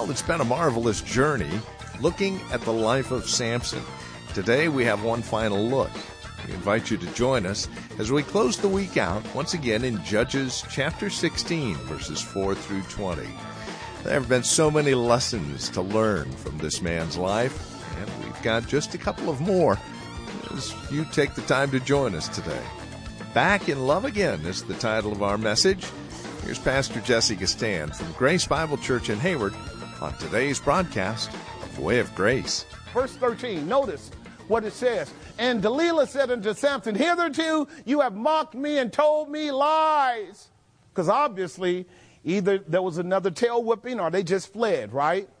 Well, it's been a marvelous journey looking at the life of Samson. Today we have one final look. We invite you to join us as we close the week out once again in Judges chapter 16, verses 4 through 20. There have been so many lessons to learn from this man's life, and we've got just a couple of more as you take the time to join us today. Back in Love Again is the title of our message. Here's Pastor Jesse Gastan from Grace Bible Church in Hayward on today's broadcast of Way of Grace. Verse 13, notice what it says. And Delilah said unto Samson, hitherto you have mocked me and told me lies. Because obviously, either there was another tail whipping or they just fled, right?